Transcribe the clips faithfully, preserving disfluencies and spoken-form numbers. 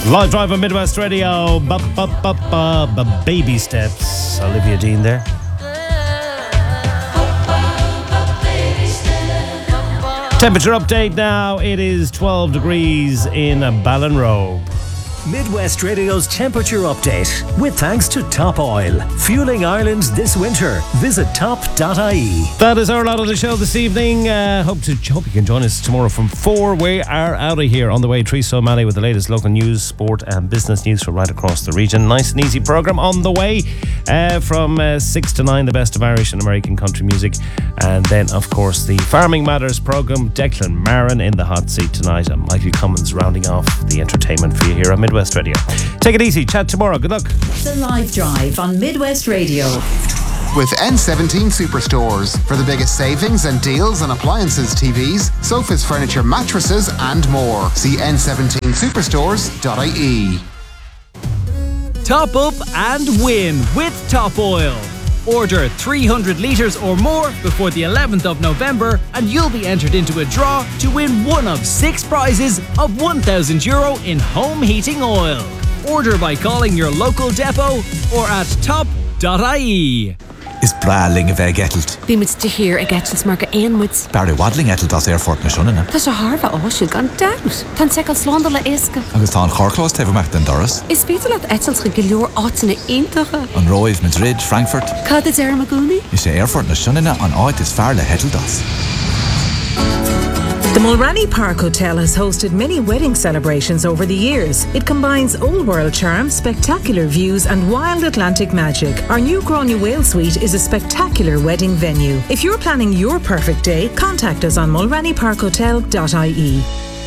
Live drive on Midwest Radio. Ba, ba, ba, ba, ba, baby steps. Olivia Dean there. Temperature update now. It is twelve degrees in Ballinrobe. Midwest Radio's temperature update with thanks to Top Oil. Fueling Ireland this winter. Visit top dot I E. That is our lot of the show this evening. Uh, hope to hope you can join us tomorrow from four. We are out of here. On the way, Teresa O'Malley with the latest local news, sport and business news from right across the region. Nice and easy programme on the way. Uh, from uh, six to nine, the best of Irish and American country music. And then, of course, the Farming Matters programme. Declan Marin in the hot seat tonight. And Michael Cummins rounding off the entertainment for you here on Midwest Midwest Radio. Take it easy. Chat tomorrow. Good luck. The Live Drive on Midwest Radio. With N seventeen Superstores. For the biggest savings and deals on appliances, T Vs, sofas, furniture, mattresses and more. See N seventeen superstores dot I E. Top up and win with Top Oil. Order three hundred litres or more before the eleventh of November and you'll be entered into a draw to win one of six prizes of one thousand euro in home heating oil. Order by calling your local depot or at top dot I E. Is braling a bheith getalt? Bhí muid de hir a getalt mar go éonmuid. Barry wadling getalt as airfort na siúnna. Tá sé Harva áisiúil gan daut. Tá secail slánda le éasca. Agus tá an chorclás tefamach den doras. Is féidir leat etalt go leor átainna iontacha. An Roiv, Madrid, Frankfurt. Cad is ar magúni? Is sé airfort na siúnna an áit is fear le hetaldas. The Mulranny Park Hotel has hosted many wedding celebrations over the years. It combines old world charm, spectacular views and wild Atlantic magic. Our new Grania Whale Suite is a spectacular wedding venue. If you're planning your perfect day, contact us on mulranny park hotel dot I E.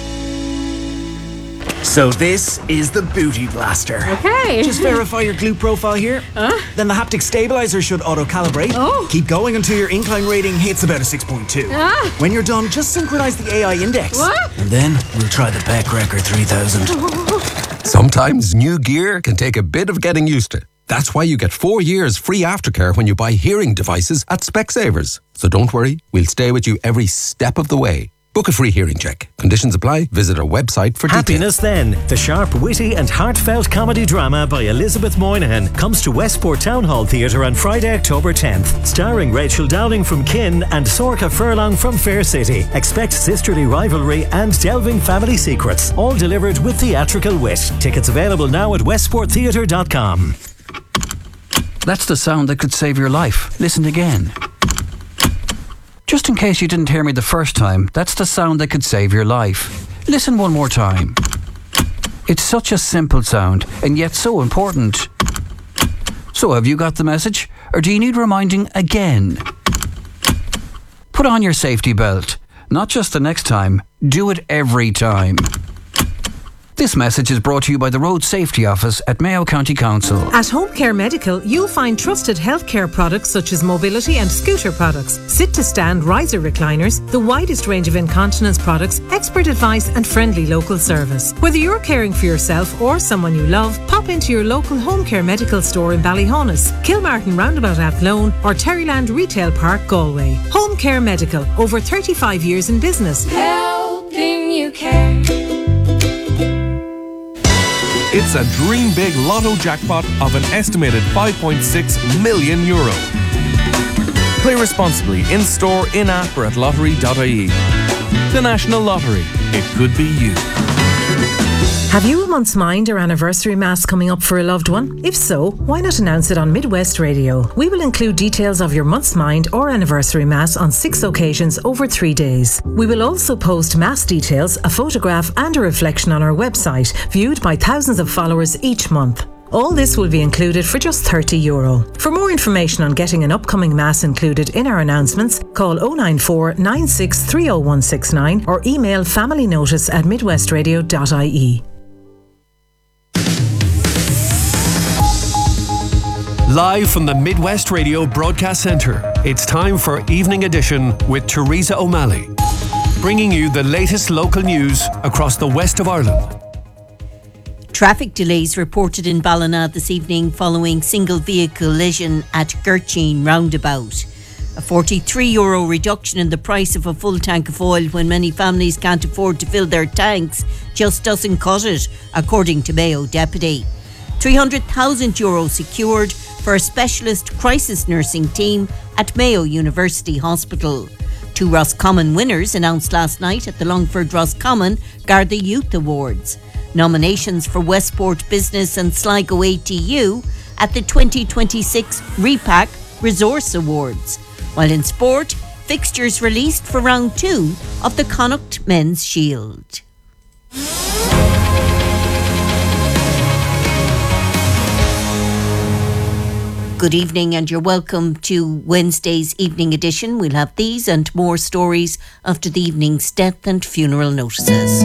So this is the Booty Blaster. Okay. Just verify your glute profile here. Huh? Then the haptic stabilizer should auto-calibrate. Oh. Keep going until your incline rating hits about a six point two. Ah. When you're done, just synchronize the A I index. What? And then we'll try the Beck Wrecker three thousand. Sometimes new gear can take a bit of getting used to. That's why you get four years free aftercare when you buy hearing devices at Specsavers. So don't worry, we'll stay with you every step of the way. Book a free hearing check. Conditions apply. Visit our website for details. Happiness Then, the sharp, witty and heartfelt comedy drama by Elizabeth Moynihan, comes to Westport Town Hall Theatre on Friday, October tenth. Starring Rachel Dowling from Kin and Sorka Furlong from Fair City. Expect sisterly rivalry and delving family secrets, all delivered with theatrical wit. Tickets available now at westport theatre dot com. That's the sound that could save your life. Listen again. Just in case you didn't hear me the first time, that's the sound that could save your life. Listen one more time. It's such a simple sound, and yet so important. So have you got the message, or do you need reminding again? Put on your safety belt. Not just the next time, do it every time. This message is brought to you by the Road Safety Office at Mayo County Council. At Home Care Medical, you'll find trusted healthcare products such as mobility and scooter products, sit-to-stand riser recliners, the widest range of incontinence products, expert advice and friendly local service. Whether you're caring for yourself or someone you love, pop into your local Home Care Medical store in Ballyhonus, Kilmartin Roundabout Athlone or Terryland Retail Park, Galway. Home Care Medical, over thirty-five years in business. Helping you care. It's a dream big lotto jackpot of an estimated five point six million euro. Play responsibly in store, in app or at lottery dot I E. The National Lottery. It could be you. Have you a month's mind or anniversary mass coming up for a loved one? If so, why not announce it on Midwest Radio? We will include details of your month's mind or anniversary mass on six occasions over three days. We will also post mass details, a photograph and a reflection on our website, viewed by thousands of followers each month. All this will be included for just thirty euro. For more information on getting an upcoming mass included in our announcements, call oh nine four, nine six three oh one six nine or email familynotice at midwest radio dot I E. Live from the Midwest Radio Broadcast Centre, it's time for Evening Edition with Teresa O'Malley, bringing you the latest local news across the west of Ireland. Traffic delays reported in Ballina this evening following single vehicle collision at Gertchine roundabout. A forty-three euro reduction in the price of a full tank of oil when many families can't afford to fill their tanks just doesn't cut it, according to Mayo deputy. three hundred thousand euro secured for a specialist crisis nursing team at Mayo University Hospital. Two Roscommon winners announced last night at the Longford Roscommon Garda Youth Awards. Nominations for Westport Business and Sligo A T U at the twenty twenty-six REPAC Resource Awards. While in sport, fixtures released for round two of the Connacht Men's Shield. Good evening and you're welcome to Wednesday's evening edition. We'll have these and more stories after the evening's death and funeral notices.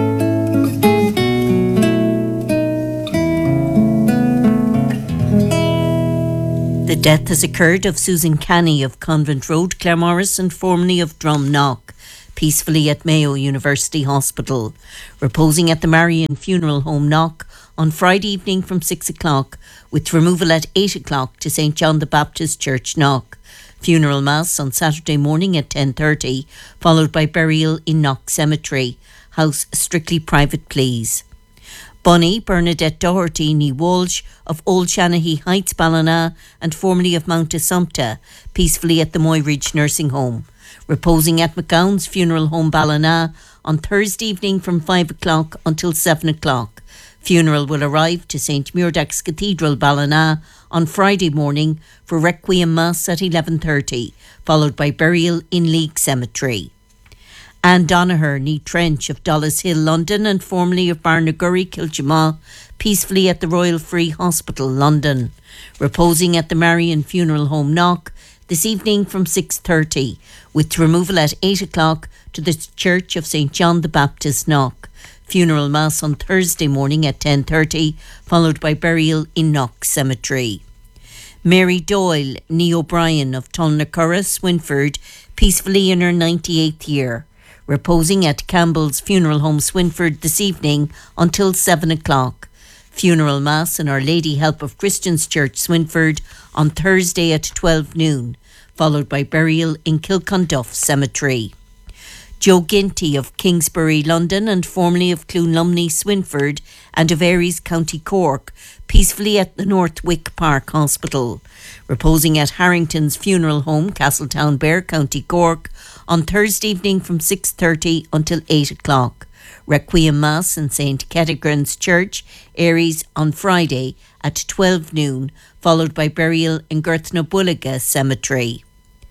The death has occurred of Susan Canny of Convent Road, Claremorris, and formerly of Drumknock, peacefully at Mayo University Hospital. Reposing at the Marion Funeral Home Knock on Friday evening from six o'clock, with removal at eight o'clock to Saint John the Baptist Church Knock. Funeral Mass on Saturday morning at ten thirty, followed by burial in Knock Cemetery. House strictly private, please. Bonnie Bernadette Doherty Nee Walsh of Old Shanahy Heights, Ballina, and formerly of Mount Assumpta, peacefully at the Moyridge Nursing Home. Reposing at McGowan's Funeral Home, Ballina, on Thursday evening from five o'clock until seven o'clock. Funeral will arrive to Saint Muirdax Cathedral, Ballina, on Friday morning for Requiem Mass at eleven thirty, followed by burial in Leek Cemetery. Anne Donaher Nee Trench of Dollis Hill, London, and formerly of Barnagurry, Kilchama, peacefully at the Royal Free Hospital, London. Reposing at the Marion Funeral Home Knock this evening from six thirty, with removal at eight o'clock to the Church of Saint John the Baptist Knock. Funeral Mass on Thursday morning at ten thirty, followed by burial in Knock Cemetery. Mary Doyle Nee O'Brien of Tulnacurra, Swinford, peacefully in her ninety-eighth year. Reposing at Campbell's Funeral Home, Swinford, this evening until seven o'clock. Funeral Mass in Our Lady Help of Christians Church, Swinford, on Thursday at twelve noon, followed by burial in Kilconduff Cemetery. Joe Ginty of Kingsbury, London, and formerly of Cloonlumney, Swinford, and of Aries, County Cork, peacefully at the North Wick Park Hospital. Reposing at Harrington's Funeral Home, Castletown Bear, County Cork, on Thursday evening from six thirty until eight o'clock. Requiem Mass in Saint Kettigran's Church, Aries, on Friday at twelve noon, followed by burial in Girthnabullaga Cemetery.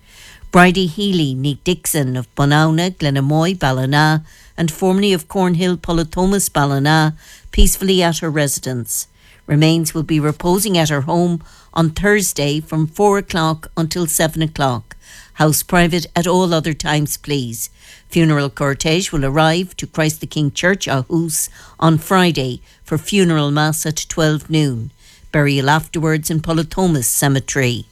Bridie Healy Nee Dixon of Bonauna, Glenamoy, Ballina, and formerly of Cornhill, Polythomas, Ballina, peacefully at her residence. Remains will be reposing at her home on Thursday from four o'clock until seven o'clock. House private at all other times, please. Funeral cortege will arrive to Christ the King Church, Aarhus, on Friday for funeral mass at twelve noon. Burial afterwards in Polythomas Cemetery.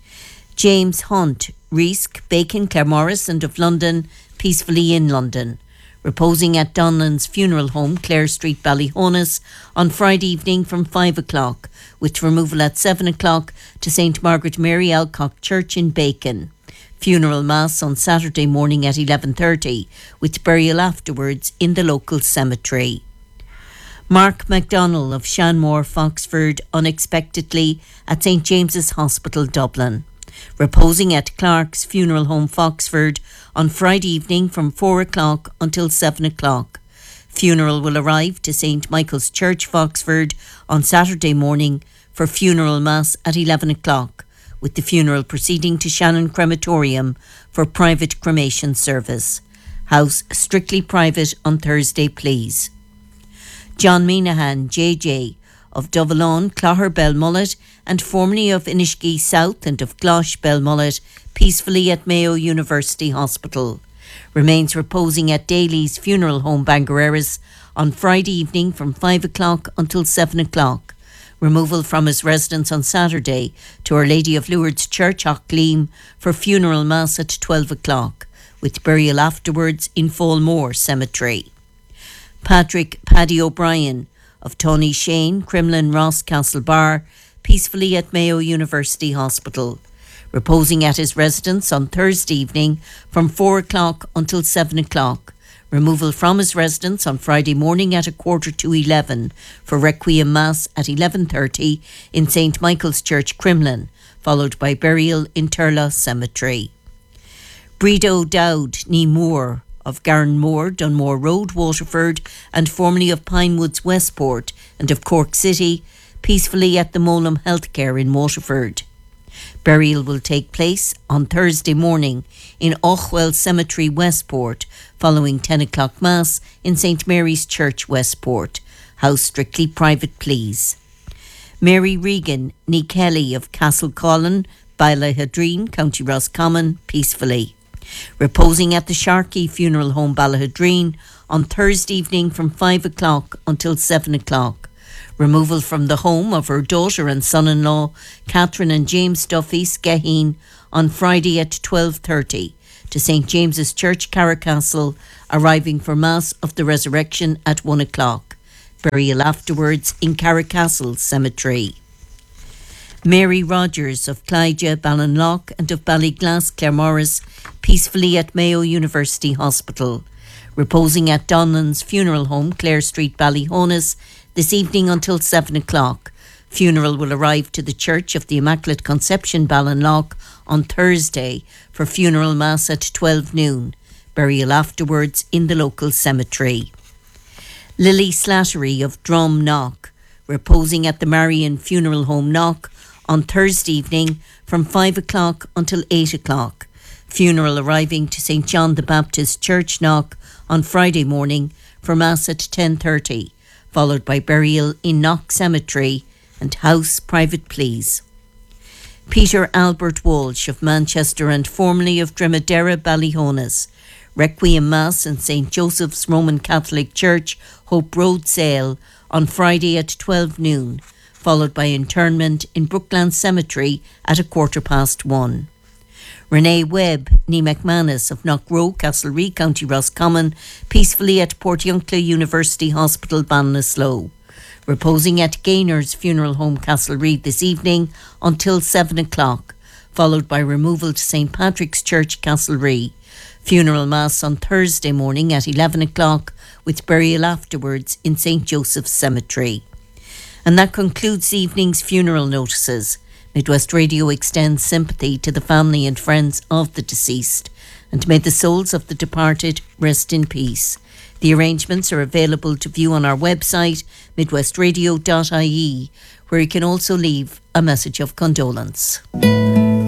James Hunt, Reesk, Bacon, Claremorris, and of London, peacefully in London. Reposing at Donlan's Funeral Home, Clare Street, Ballyhonus, on Friday evening from five o'clock, with removal at seven o'clock to Saint Margaret Mary Alcock Church in Bacon. Funeral Mass on Saturday morning at eleven thirty, with burial afterwards in the local cemetery. Mark MacDonnell of Shanmore, Foxford, unexpectedly at Saint James's Hospital, Dublin. Reposing at Clark's Funeral Home, Foxford, on Friday evening from four o'clock until seven o'clock. Funeral will arrive to Saint Michael's Church, Foxford, on Saturday morning for funeral mass at eleven o'clock, with the funeral proceeding to Shannon Crematorium for private cremation service. House strictly private on Thursday, please. John Minahan, J J, of Dovalawn, Clogher, Belmullet, and formerly of Inishkey South and of Glosh, Belmullet, peacefully at Mayo University Hospital. Remains reposing at Daly's Funeral Home, Bangereras, on Friday evening from five o'clock until seven o'clock. Removal from his residence on Saturday to Our Lady of Lourdes Church, Auckleam, for funeral mass at twelve o'clock, with burial afterwards in Fallmore Cemetery. Patrick Paddy O'Brien of Tony Shane, Cremlin, Ross, Castlebar, peacefully at Mayo University Hospital. reposing at his residence on Thursday evening from four o'clock until seven o'clock. Removal from his residence on Friday morning at a quarter to eleven for Requiem Mass at eleven thirty in Saint Michael's Church, Crumlin, followed by burial in Turlough Cemetery. Bredo Dowd ní Moore of Garnmore, Dunmore Road, Waterford, and formerly of Pinewoods, Westport, and of Cork City, peacefully at the Molam Healthcare in Waterford. Burial will take place on Thursday morning in Ochwell Cemetery, Westport, following ten o'clock Mass in Saint Mary's Church, Westport. House strictly private, please. Mary Regan ní Kelly of Castlecollen, Ballahadreen, County Roscommon, peacefully. Reposing at the Sharkey Funeral Home, Ballahadreen, on Thursday evening from five o'clock until seven o'clock. Removal from the home of her daughter and son-in-law, Catherine and James Duffy, Skeheen, on Friday at twelve thirty to Saint James's Church, Carricastle, arriving for Mass of the Resurrection at one o'clock. Burial afterwards in Carricastle Cemetery. Mary Rogers of Clyde, Ballinlough, and of Ballyglass, Claremorris, peacefully at Mayo University Hospital. Reposing at Donlan's Funeral Home, Clare Street, Ballyhonas, this evening until seven o'clock. Funeral will arrive to the Church of the Immaculate Conception, Ballinlough, on Thursday for funeral mass at twelve noon. Burial afterwards in the local cemetery. Lily Slattery of Drumknock, reposing at the Marion Funeral Home, Knock, on Thursday evening from five o'clock until eight o'clock. Funeral arriving to Saint John the Baptist Church, Knock, on Friday morning for Mass at ten thirty, followed by burial in Knock Cemetery and house private, please. Peter Albert Walsh of Manchester and formerly of Dromedara, Ballyhonas. Requiem Mass in Saint Joseph's Roman Catholic Church, Hope Road, Sale, on Friday at twelve noon, followed by interment in Brookland Cemetery at a quarter past one. Renee Webb, ní McManus of Knockrow, Castlereagh, County Roscommon, peacefully at Portiuncula University Hospital, Ballinasloe. Reposing at Gaynor's Funeral Home, Castlereagh this evening until seven o'clock, followed by removal to Saint Patrick's Church, Castlereagh. Funeral Mass on Thursday morning at eleven o'clock, with burial afterwards in Saint Joseph's Cemetery. And that concludes the evening's funeral notices. Midwest Radio extends sympathy to the family and friends of the deceased, and may the souls of the departed rest in peace. The arrangements are available to view on our website, midwestradio dot I E, where you can also leave a message of condolence.